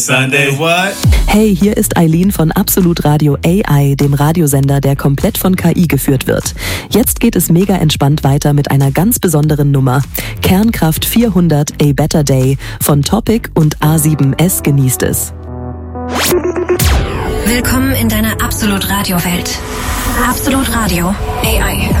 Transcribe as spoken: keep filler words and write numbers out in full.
Sunday what? Hey, hier ist Eileen von Absolut Radio A I, dem Radiosender, der komplett von K I geführt wird. Jetzt geht es mega entspannt weiter mit einer ganz besonderen Nummer. Kernkraft vierhundert A Better Day von Topic und A sieben S genießt es. Willkommen in deiner Absolut Radio Welt. Absolut Radio A I.